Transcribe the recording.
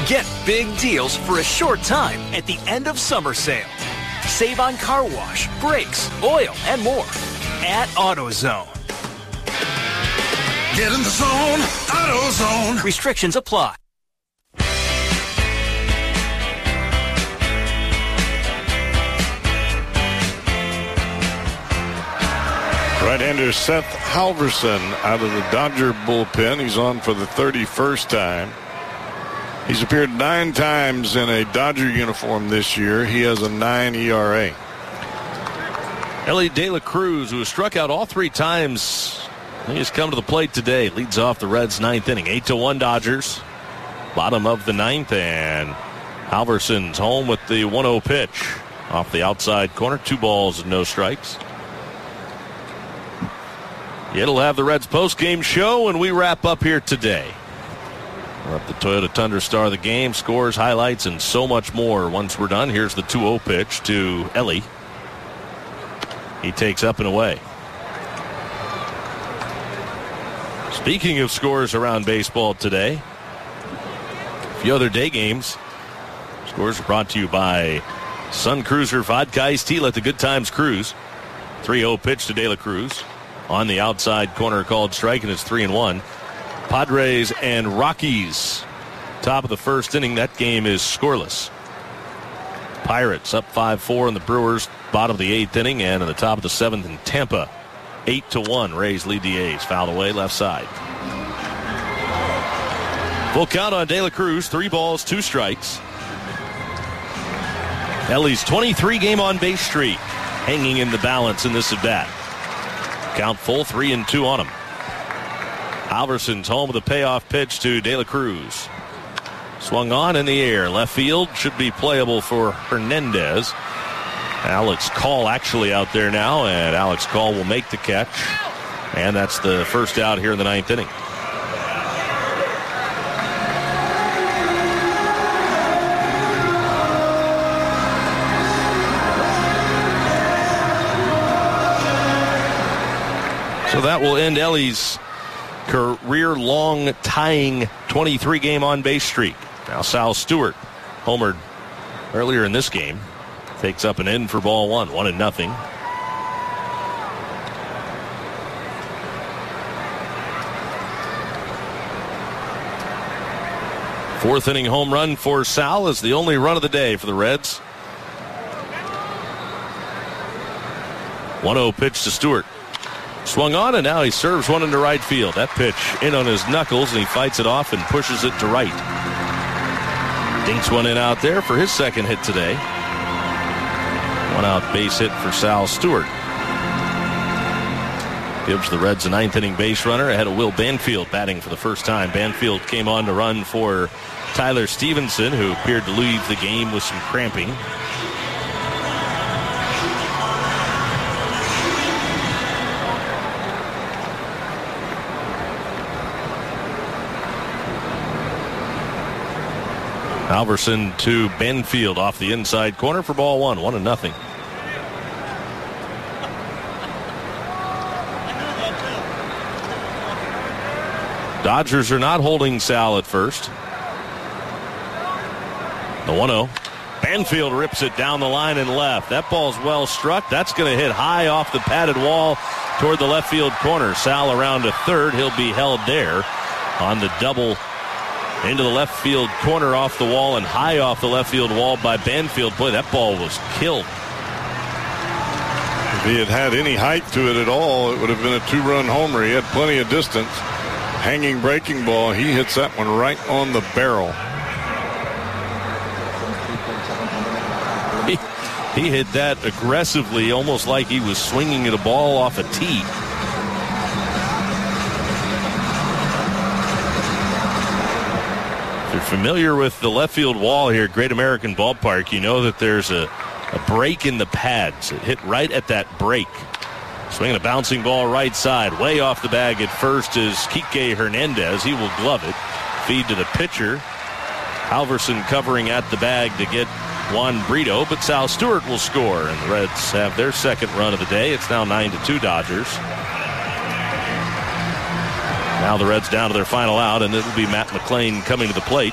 Get big deals for a short time at the end of summer sale. Save on car wash, brakes, oil, and more at AutoZone. Get in the zone, AutoZone. Restrictions apply. Right-hander Seth Halverson out of the Dodger bullpen. He's on for the 31st time. He's appeared 9 times in a Dodger uniform this year. He has a 9 ERA. Elly De La Cruz, who has struck out all 3 times, he has come to the plate today. Leads off the Reds' 9th inning. 8-1 Dodgers. Bottom of the 9th, and Halverson's home with the 1-0 pitch. Off the outside corner. 2 balls and no strikes. It'll have the Reds post-game show when we wrap up here today. We're up the Toyota Tundra star of the game, scores, highlights, and so much more. Once we're done, here's the 2-0 pitch to Elly. He takes up and away. Speaking of scores around baseball today, a few other day games. Scores are brought to you by Sun Cruiser Vodka Iced Tea. Let the good times cruise. 3-0 pitch to De La Cruz. On the outside corner, called strike, and it's 3-1. Padres and Rockies. Top of the first inning. That game is scoreless. Pirates up 5-4 on the Brewers. Bottom of the 8th inning. And in the top of the 7th in Tampa. 8-1. Rays lead the A's. Fouled away left side. Full count on De La Cruz. 3 balls, 2 strikes. Elly's 23-game on-base streak hanging in the balance in this at-bat. Count full, 3-2 on him. Halverson's home with a payoff pitch to De La Cruz. Swung on in the air. Left field should be playable for Hernandez. Alex Call actually out there now, and Alex Call will make the catch. And that's the first out here in the 9th inning. So that will end Elly's career-long tying 23-game on-base streak. Now Sal Stewart, homered earlier in this game, takes up an end for ball 1, 1-0. Fourth inning home run for Sal is the only run of the day for the Reds. 1-0 pitch to Stewart. Swung on, and now he serves one into right field. That pitch in on his knuckles, and he fights it off and pushes it to right. Dinks one in out there for his second hit today. 1-out base hit for Sal Stewart. Gives the Reds a 9th inning base runner ahead of Will Banfield batting for the first time. Banfield came on to run for Tyler Stevenson, who appeared to leave the game with some cramping. Halverson to Banfield off the inside corner for ball 1, 1-0. Dodgers are not holding Sal at first. The 1-0. Banfield rips it down the line and left. That ball's well struck. That's going to hit high off the padded wall toward the left field corner. Sal around to third. He'll be held there on the double into the left field corner off the wall and high off the left field wall by Banfield. Boy, that ball was killed. If he had had any height to it at all, it would have been a 2-run homer. He had plenty of distance. Hanging breaking ball. He hits that one right on the barrel. He hit that aggressively, almost like he was swinging at a ball off a tee. If you're familiar with the left field wall here at Great American Ballpark, you know that there's a break in the pads. It hit right at that break. Swinging a bouncing ball right side. Way off the bag at first is Kike Hernandez. He will glove it. Feed to the pitcher. Halverson covering at the bag to get Juan Brito, but Sal Stewart will score, and the Reds have their second run of the day. It's now 9-2 Dodgers. Now the Reds down to their final out, and it'll be Matt McLain coming to the plate.